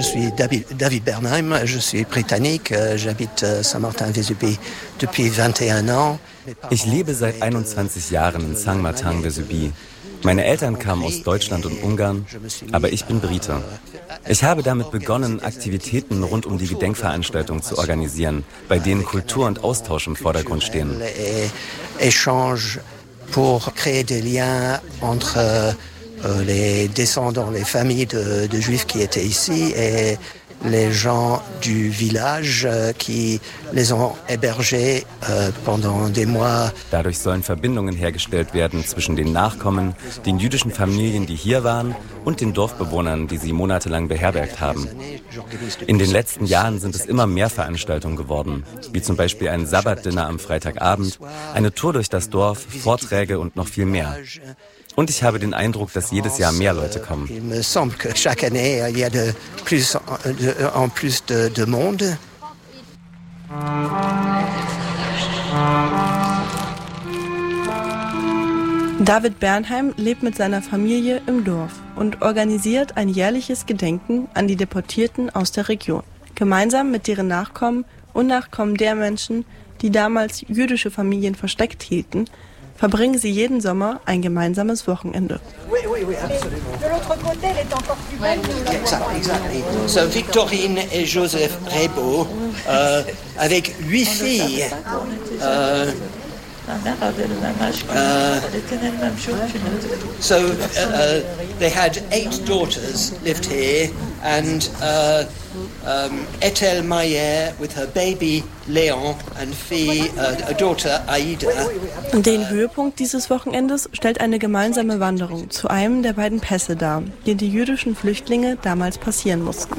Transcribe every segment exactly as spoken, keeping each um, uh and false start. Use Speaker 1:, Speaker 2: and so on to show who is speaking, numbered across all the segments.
Speaker 1: je suis David Bernheim, je suis britannique, j'habite Saint-Martin-Vésubie depuis vingt et un ans.
Speaker 2: Ich lebe seit einundzwanzig Jahren in Saint-Martin-Vésubie. Meine Eltern kamen aus Deutschland und Ungarn, aber ich bin Brite. Ich habe damit begonnen, Aktivitäten rund um die Gedenkveranstaltung zu organisieren, bei denen Kultur und Austausch im Vordergrund stehen.
Speaker 1: Échange pour créer des liens entre les descendants, les familles de, de Juifs qui étaient ici et les gens du village qui les ont hébergés pendant des mois.
Speaker 2: Dadurch sollen Verbindungen hergestellt werden zwischen den Nachkommen, den jüdischen Familien, die hier waren, und den Dorfbewohnern, die sie monatelang beherbergt haben. In den letzten Jahren sind es immer mehr Veranstaltungen geworden, wie zum Beispiel ein Sabbatdinner am Freitagabend, eine Tour durch das Dorf, Vorträge und noch viel mehr. Und ich habe den Eindruck, dass jedes Jahr mehr Leute kommen.
Speaker 1: Il me semble que chaque année il y a de plus en plus de, de monde.
Speaker 3: David Bernheim lebt mit seiner Familie im Dorf und organisiert ein jährliches Gedenken an die Deportierten aus der Region. Gemeinsam mit deren Nachkommen und Nachkommen der Menschen, die damals jüdische Familien versteckt hielten, verbringen sie jeden Sommer ein gemeinsames Wochenende.
Speaker 1: So Victorine et Joseph Rebaud euh, avec huit filles. Euh, Uh, so uh, uh, they had eight daughters lived here, and uh, um, Ethel Mayer with her baby Leon and fille, uh, a daughter Aida.
Speaker 3: Den Höhepunkt dieses Wochenendes stellt eine gemeinsame Wanderung zu einem der beiden Pässe dar, die die jüdischen Flüchtlinge damals passieren mussten.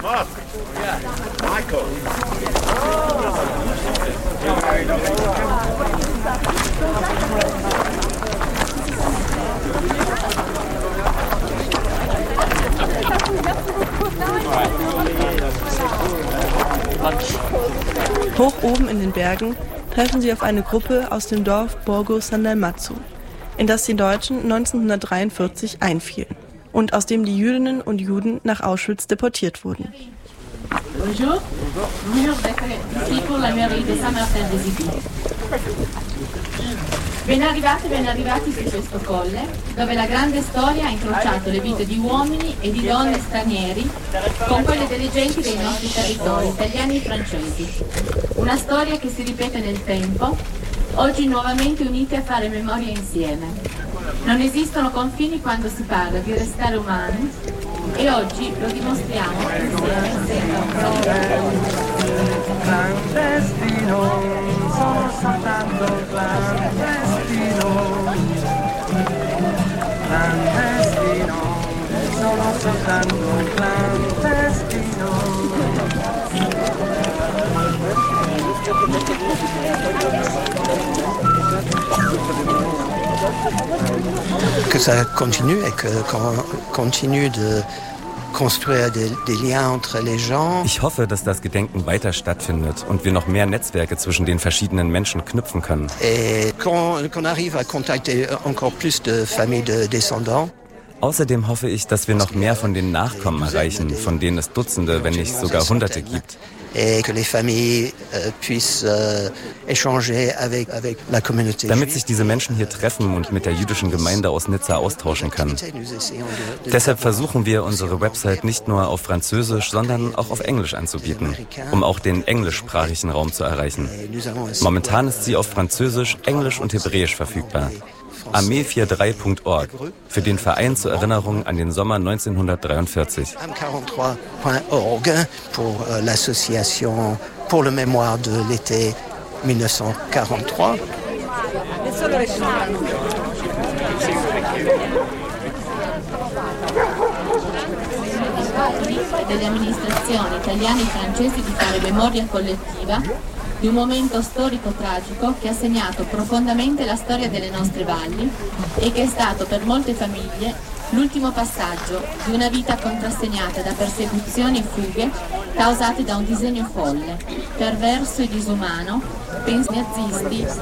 Speaker 3: Hoch oben in den Bergen treffen sie auf eine Gruppe aus dem Dorf Borgo San Dalmazzo, in das die Deutschen neunzehnhundertdreiundvierzig einfielen und aus dem die Jüdinnen und Juden nach Auschwitz deportiert wurden.
Speaker 4: Bonjour. Bonjour, ici pour la mairie de Saint-Martin-Vésubie. Ben arrivati, ben arrivati su questo colle, dove la grande storia ha incrociato le vite di uomini e di donne stranieri con quelle delle genti dei nostri territori, italiani e francesi. Una storia che si ripete nel tempo, oggi nuovamente uniti a fare memoria insieme. Non esistono confini quando si parla di restare umani e oggi lo dimostriamo
Speaker 5: Clandestino, sono soltanto clandestino. Clandestino, sono soltanto clandestino.
Speaker 1: Que ça continue et que qu'on continue de construire des, des liens entre les gens.
Speaker 2: Ich hoffe, dass das Gedenken weiter stattfindet und wir noch mehr Netzwerke zwischen den verschiedenen Menschen knüpfen können.
Speaker 1: Et qu'on, qu'on arrive à contacter encore plus de familles de descendants.
Speaker 2: Außerdem hoffe ich, dass wir noch mehr von den Nachkommen erreichen, von denen es Dutzende, wenn nicht sogar Hunderte gibt. Damit sich diese Menschen hier treffen und mit der jüdischen Gemeinde aus Nizza austauschen können. Deshalb versuchen wir, unsere Website nicht nur auf Französisch, sondern auch auf Englisch anzubieten, um auch den englischsprachigen Raum zu erreichen. Momentan ist sie auf Französisch, Englisch und Hebräisch verfügbar. armee drei punkt org für den Verein zur Erinnerung an den Sommer neunzehnhundertdreiundvierzig.
Speaker 1: armee drei punkt org pour l'association pour le mémoire de l'été milleneufcentquarante-trois.
Speaker 4: Delle amministrazioni italiane e francesi di fare memoria collettiva di un momento storico tragico che ha segnato profondamente la storia delle nostre valli e che è stato per molte famiglie l'ultimo passaggio di una vita contrassegnata da persecuzioni e fughe causate da un disegno folle, perverso e disumano, pensi nazisti